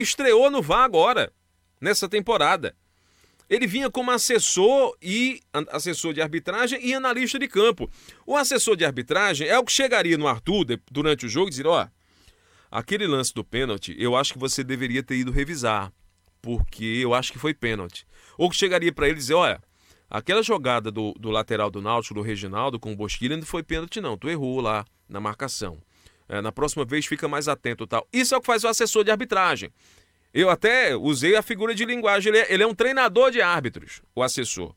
estreou no VAR agora, nessa temporada. Ele vinha como assessor de arbitragem e analista de campo. O assessor de arbitragem é o que chegaria no Arthur durante o jogo e dizer, ó, aquele lance do pênalti, eu acho que você deveria ter ido revisar, porque eu acho que foi pênalti. Ou que chegaria para ele e dizer, olha, aquela jogada do lateral do Náutico, do Reginaldo, com o Bosquilha, não foi pênalti não, tu errou lá na marcação. Na próxima vez fica mais atento e tal. Isso é o que faz o assessor de arbitragem. Eu até usei a figura de linguagem, ele é um treinador de árbitros, o assessor.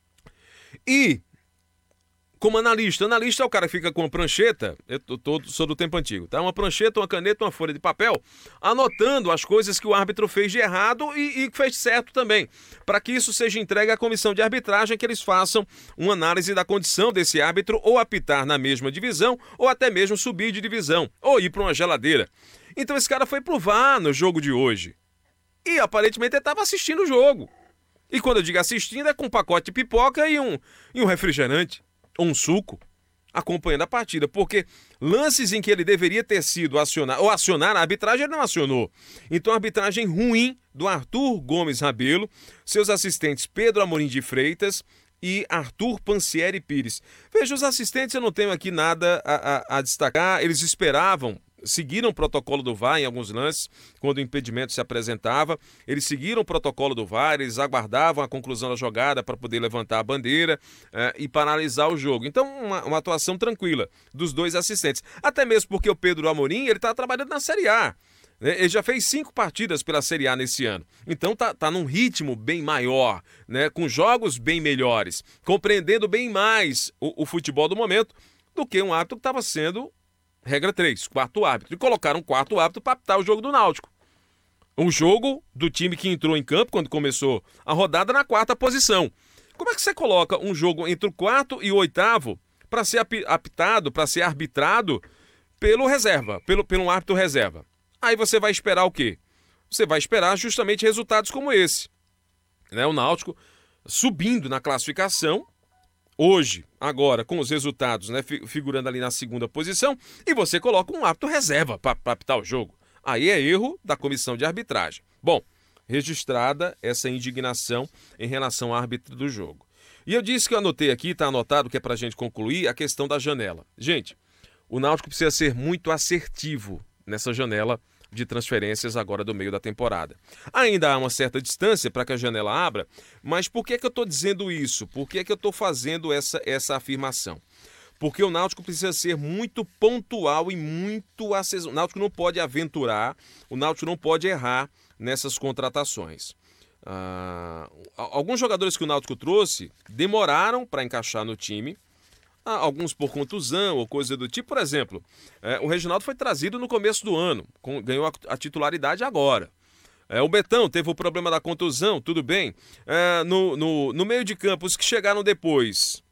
E, como analista é o cara que fica com uma prancheta, sou do tempo antigo, tá? Uma prancheta, uma caneta, uma folha de papel, anotando as coisas que o árbitro fez de errado e que fez certo também, para que isso seja entregue à comissão de arbitragem, que eles façam uma análise da condição desse árbitro, ou apitar na mesma divisão, ou até mesmo subir de divisão, ou ir para uma geladeira. Então esse cara foi pro VAR no jogo de hoje. E aparentemente ele estava assistindo o jogo. E quando eu digo assistindo, é com um pacote de pipoca e um refrigerante, ou um suco, acompanhando a partida. Porque lances em que ele deveria ter sido acionar a arbitragem, ele não acionou. Então a arbitragem ruim do Arthur Gomes Rabelo, seus assistentes Pedro Amorim de Freitas e Arthur Pancieri Pires. Veja, os assistentes eu não tenho aqui nada a destacar, eles seguiram o protocolo do VAR em alguns lances, quando o impedimento se apresentava. Eles seguiram o protocolo do VAR, eles aguardavam a conclusão da jogada para poder levantar a bandeira e paralisar o jogo. Então, uma atuação tranquila dos dois assistentes. Até mesmo porque o Pedro Amorim, ele está trabalhando na Série A. Ele já fez 5 partidas pela Série A nesse ano. Então tá num ritmo bem maior, né? Com jogos bem melhores, compreendendo bem mais o futebol do momento do que um árbitro que estava sendo... Regra 3, quarto árbitro. E colocaram um quarto árbitro para apitar o jogo do Náutico. Um jogo do time que entrou em campo quando começou a rodada na 4ª posição. Como é que você coloca um jogo entre o 4º e o 8º para ser apitado, para ser arbitrado pelo reserva, pelo árbitro reserva? Aí você vai esperar o quê? Você vai esperar justamente resultados como esse. Né? O Náutico subindo na classificação, hoje, agora, com os resultados, né, figurando ali na 2ª posição, e você coloca um árbitro reserva para apitar o jogo. Aí é erro da comissão de arbitragem. Bom, registrada essa indignação em relação ao árbitro do jogo. E eu disse que eu anotei aqui, está anotado que é para a gente concluir, a questão da janela. Gente, o Náutico precisa ser muito assertivo nessa janela de transferências agora do meio da temporada. Ainda há uma certa distância para que a janela abra, mas por que eu estou dizendo isso? Por que eu estou fazendo essa afirmação? Porque o Náutico precisa ser muito pontual e muito acessível. O Náutico não pode aventurar, o Náutico não pode errar nessas contratações. Alguns jogadores que o Náutico trouxe demoraram para encaixar no time, alguns por contusão ou coisa do tipo. Por exemplo, o Reginaldo foi trazido no começo do ano, ganhou a titularidade agora. O Betão teve o problema da contusão, tudo bem. No meio de campo, os que chegaram depois,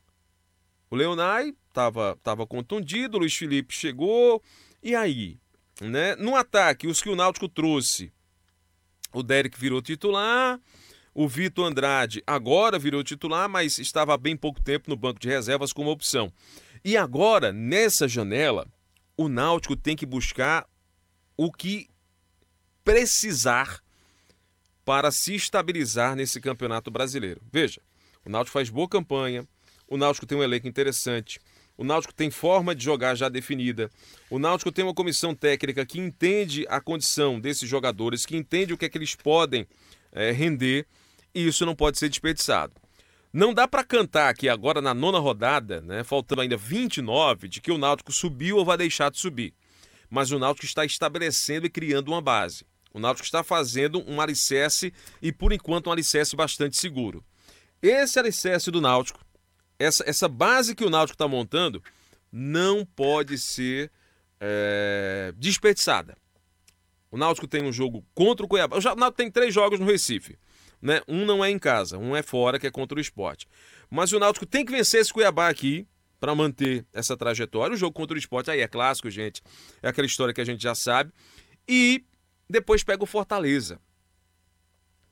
o Leonai estava contundido, o Luiz Felipe chegou, e aí? Né? No ataque, os que o Náutico trouxe, o Derek virou titular, o Vitor Andrade agora virou titular, mas estava há bem pouco tempo no banco de reservas como opção. E agora, nessa janela, o Náutico tem que buscar o que precisar para se estabilizar nesse campeonato brasileiro. Veja, o Náutico faz boa campanha, o Náutico tem um elenco interessante, o Náutico tem forma de jogar já definida, o Náutico tem uma comissão técnica que entende a condição desses jogadores, que entende o que é que eles podem render, e isso não pode ser desperdiçado. Não dá para cantar aqui agora na 9ª rodada, né, faltando ainda 29, de que o Náutico subiu ou vai deixar de subir. Mas o Náutico está estabelecendo e criando uma base. O Náutico está fazendo um alicerce e, por enquanto, um alicerce bastante seguro. Esse alicerce do Náutico, essa base que o Náutico está montando, não pode ser desperdiçada. O Náutico tem um jogo contra o Cuiabá. O Náutico tem 3 jogos no Recife. Né? Um não é em casa, um é fora, que é contra o Sport. Mas o Náutico tem que vencer esse Cuiabá aqui para manter essa trajetória. O jogo contra o Sport aí é clássico, gente. É aquela história que a gente já sabe. E depois pega o Fortaleza.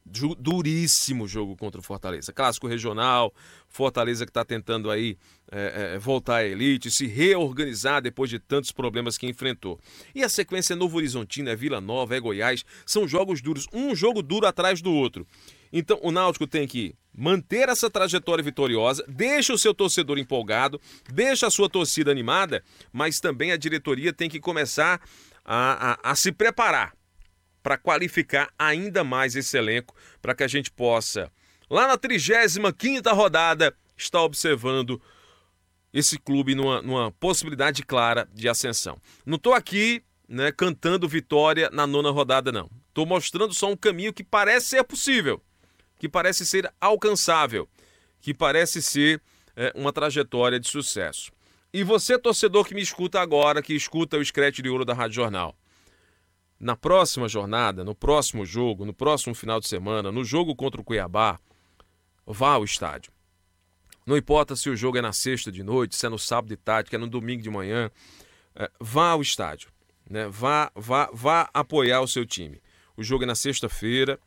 Duríssimo jogo contra o Fortaleza. Clássico regional, Fortaleza que está tentando aí voltar à elite, se reorganizar depois de tantos problemas que enfrentou. E a sequência é Novo Horizontino, é Vila Nova, é Goiás, são jogos duros, um jogo duro atrás do outro. Então o Náutico tem que manter essa trajetória vitoriosa, deixa o seu torcedor empolgado, deixa a sua torcida animada, mas também a diretoria tem que começar a se preparar para qualificar ainda mais esse elenco, para que a gente possa, lá na 35ª rodada, estar observando esse clube numa possibilidade clara de ascensão. Não estou aqui, né, cantando vitória na 9ª rodada, não. Estou mostrando só um caminho que parece ser possível, que parece ser alcançável, que parece ser uma trajetória de sucesso. E você, torcedor que me escuta agora, que escuta o Scratch de Ouro da Rádio Jornal, na próxima jornada, no próximo jogo, no próximo final de semana, no jogo contra o Cuiabá, vá ao estádio. Não importa se o jogo é na sexta de noite, se é no sábado de tarde, que é no domingo de manhã, vá ao estádio, né? Vá apoiar o seu time. O jogo é na sexta-feira,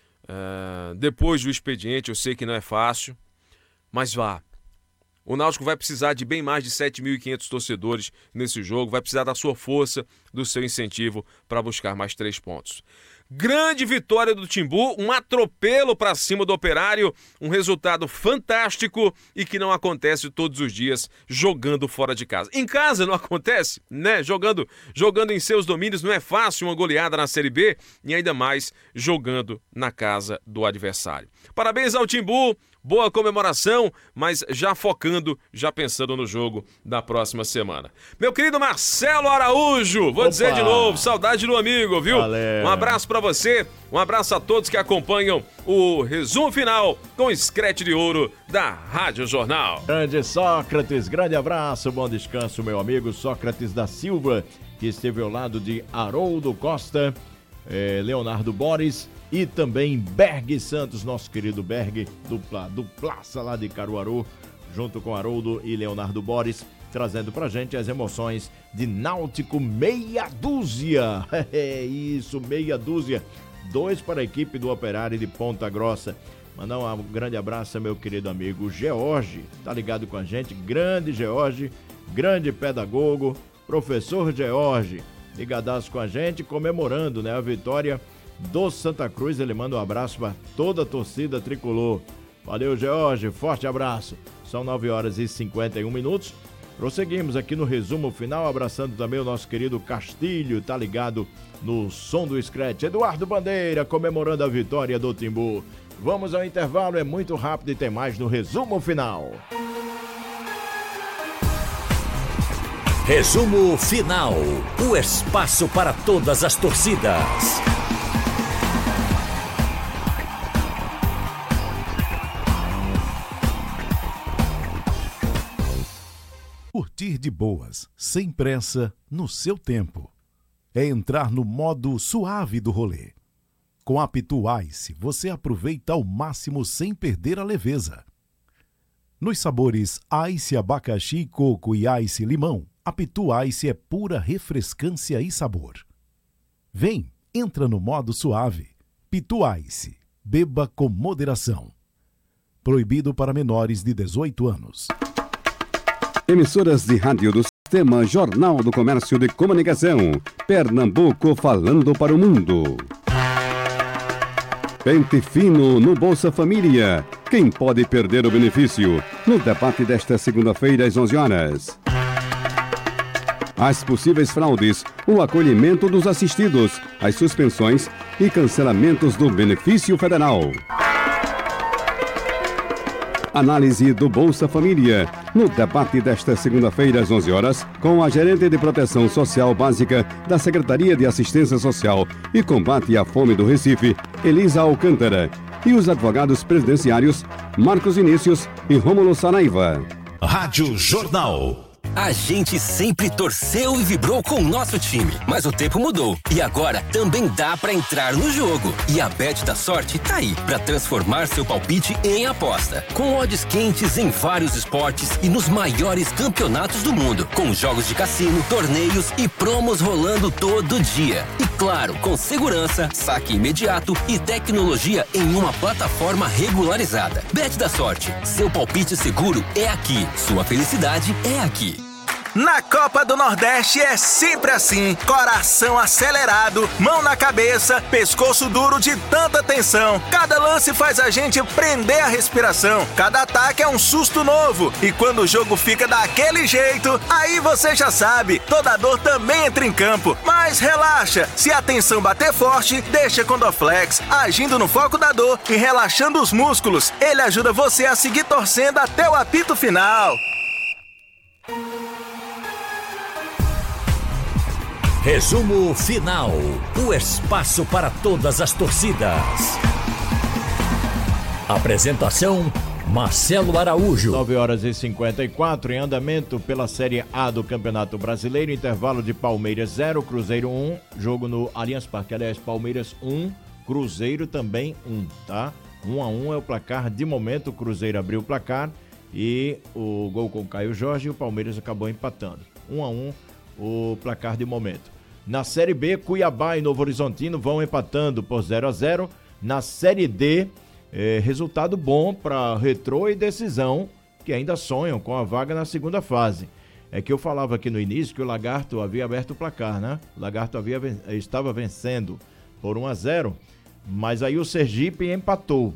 depois do expediente, eu sei que não é fácil, mas vá. O Náutico vai precisar de bem mais de 7.500 torcedores nesse jogo, vai precisar da sua força, do seu incentivo para buscar mais 3 pontos. Grande vitória do Timbu, um atropelo para cima do Operário, um resultado fantástico e que não acontece todos os dias jogando fora de casa. Em casa não acontece, né? Jogando em seus domínios não é fácil uma goleada na Série B e ainda mais jogando na casa do adversário. Parabéns ao Timbu. Boa comemoração, mas já focando, já pensando no jogo da próxima semana. Meu querido Marcelo Araújo, vou dizer de novo, saudade do amigo, viu? Valeu. Um abraço pra você, um abraço a todos que acompanham o resumo final com o Scratch de Ouro da Rádio Jornal. Grande Sócrates, grande abraço, bom descanso, meu amigo Sócrates da Silva, que esteve ao lado de Haroldo Costa, Leonardo Boris e também Berg Santos, nosso querido Berg, duplaça lá de Caruaru, junto com Haroldo e Leonardo Boris, trazendo pra gente as emoções de Náutico meia dúzia. É isso, meia dúzia. 2 para a equipe do Operário de Ponta Grossa. Mandar um grande abraço ao meu querido amigo George, tá ligado com a gente? Grande George, grande pedagogo, professor George, ligadaço com a gente, comemorando, né, a vitória do Santa Cruz. Ele manda um abraço para toda a torcida tricolor. Valeu, George, forte abraço. São 9h51. Prosseguimos aqui no resumo final, abraçando também o nosso querido Castilho, tá ligado no som do Scratch. Eduardo Bandeira comemorando a vitória do Timbu. Vamos ao intervalo, é muito rápido e tem mais no resumo final. Resumo final, o espaço para todas as torcidas. Curtir de boas, sem pressa, no seu tempo. É entrar no modo suave do rolê. Com a Pitu Ice, você aproveita ao máximo sem perder a leveza. Nos sabores Ice Abacaxi, Coco e Ice Limão, a Pitu Ice é pura refrescância e sabor. Vem, entra no modo suave. Pitu Ice, beba com moderação. Proibido para menores de 18 anos. Emissoras de rádio do Sistema Jornal do Comércio de Comunicação. Pernambuco falando para o mundo. Pente fino no Bolsa Família. Quem pode perder o benefício? No debate desta segunda-feira às 11 horas. As possíveis fraudes, o acolhimento dos assistidos, as suspensões e cancelamentos do benefício federal. Análise do Bolsa Família, no debate desta segunda-feira às 11 horas, com a gerente de Proteção Social Básica da Secretaria de Assistência Social e Combate à Fome do Recife, Elisa Alcântara, e os advogados presidenciários Marcos Vinícius e Rômulo Saraiva. Rádio Jornal. A gente sempre torceu e vibrou com o nosso time, mas o tempo mudou e agora também dá pra entrar no jogo. E a Bet da Sorte tá aí pra transformar seu palpite em aposta. Com odds quentes em vários esportes e nos maiores campeonatos do mundo, com jogos de cassino, torneios e promos rolando todo dia. E Claro, com segurança, saque imediato e tecnologia em uma plataforma regularizada. Bet da Sorte, seu palpite seguro é aqui, sua felicidade é aqui. Na Copa do Nordeste é sempre assim, coração acelerado, mão na cabeça, pescoço duro de tanta tensão. Cada lance faz a gente prender a respiração, cada ataque é um susto novo. E quando o jogo fica daquele jeito, aí você já sabe, toda dor também entra em campo. Mas relaxa, se a tensão bater forte, deixa com Dorflex, agindo no foco da dor e relaxando os músculos. Ele ajuda você a seguir torcendo até o apito final. Resumo final. O espaço para todas as torcidas. Apresentação: Marcelo Araújo. 9h54, em andamento pela Série A do Campeonato Brasileiro. Intervalo de Palmeiras 0, Cruzeiro 1. Jogo no Allianz Parque. Aliás, Palmeiras 1, Cruzeiro também 1, tá? 1-1 é o placar de momento. O Cruzeiro abriu o placar e o gol com Caio Jorge e o Palmeiras acabou empatando. 1-1 o placar de momento. Na Série B, Cuiabá e Novo Horizontino vão empatando por 0-0. Na Série D, resultado bom para Retrô e Decisão, que ainda sonham com a vaga na segunda fase. É que eu falava aqui no início que o Lagarto havia aberto o placar, né? O Lagarto estava vencendo por 1-0, mas aí o Sergipe empatou.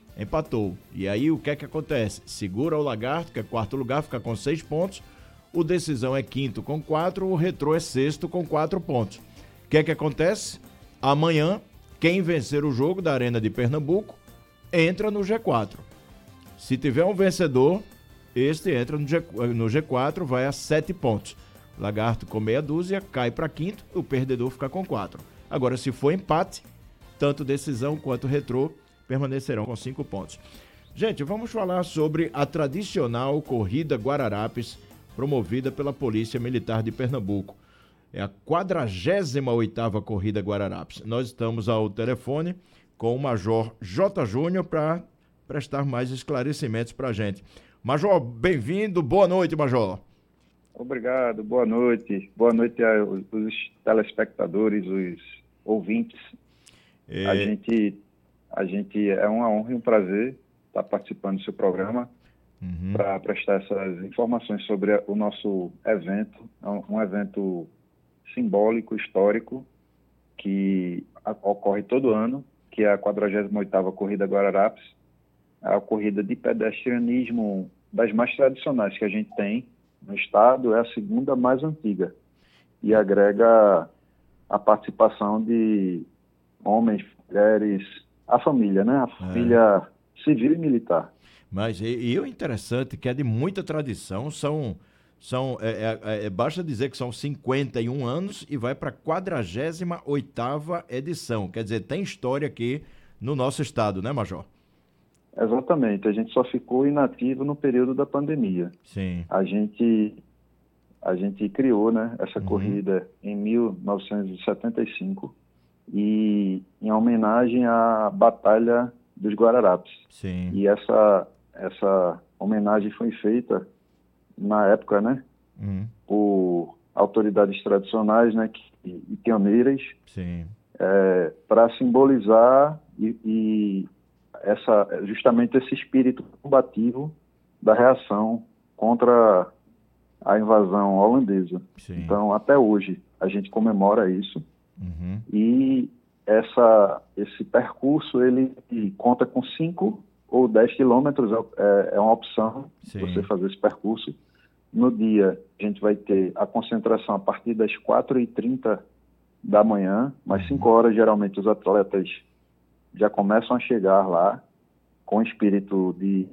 E aí o que é que acontece? Segura o Lagarto, que é quarto lugar, fica com 6 pontos. O Decisão é quinto com 4, o Retrô é sexto com 4 pontos. O que é que acontece? Amanhã, quem vencer o jogo da Arena de Pernambuco entra no G4. Se tiver um vencedor, este entra no G4, vai a 7 pontos. Lagarto com meia dúzia, cai para quinto, o perdedor fica com 4. Agora, se for empate, tanto Decisão quanto Retrô permanecerão com 5 pontos. Gente, vamos falar sobre a tradicional Corrida Guararapes, promovida pela Polícia Militar de Pernambuco. É a 48ª Corrida Guararapes. Nós estamos ao telefone com o Major J. Júnior para prestar mais esclarecimentos para a gente. Major, bem-vindo. Boa noite, Major. Obrigado, boa noite. Boa noite aos telespectadores, os ouvintes. A gente é uma honra e um prazer estar participando do seu programa. Para prestar essas informações sobre o nosso evento, um evento simbólico, histórico, que ocorre todo ano, que é a 48ª Corrida Guararapes, a corrida de pedestrianismo das mais tradicionais que a gente tem no estado, é a segunda mais antiga, e agrega a participação de homens, mulheres, a família, né? A família civil e militar. Mas e o interessante que é de muita tradição, basta dizer que são 51 anos e vai para a 48ª edição. Quer dizer, tem história aqui no nosso estado, né, Major? Exatamente, a gente só ficou inativo no período da pandemia. Sim. A gente criou, né, essa corrida em 1975 e em homenagem à Batalha dos Guararapes. Sim. E essa homenagem foi feita na época, né, por autoridades tradicionais, né, e pioneiras, para simbolizar justamente esse espírito combativo da reação contra a invasão holandesa. Sim. Então, até hoje, a gente comemora isso. E esse percurso, ele conta com 5 ou 10 quilômetros, é uma opção você fazer esse percurso. No dia, a gente vai ter a concentração a partir das 4h30 da manhã, mas 5 horas, geralmente, os atletas já começam a chegar lá com espírito de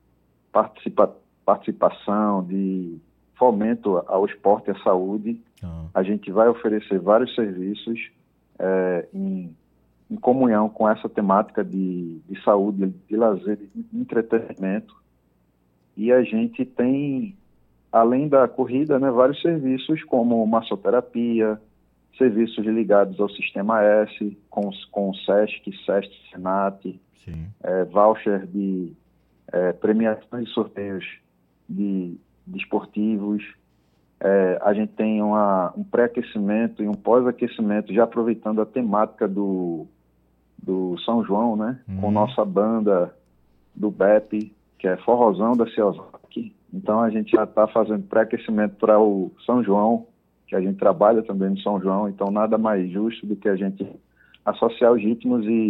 participação, de fomento ao esporte e à saúde. A gente vai oferecer vários serviços em comunhão com essa temática de saúde, de lazer, de entretenimento. E a gente tem, além da corrida, né, vários serviços como massoterapia, serviços ligados ao Sistema S, com o SESC, Senat, voucher de premiações e sorteios de esportivos, A gente tem um pré-aquecimento e um pós-aquecimento, já aproveitando a temática do São João, né? Com nossa banda do BEP, que é Forrozão da Ciosvac. Então a gente já está fazendo pré-aquecimento para o São João, que a gente trabalha também no São João, então nada mais justo do que a gente associar os ritmos e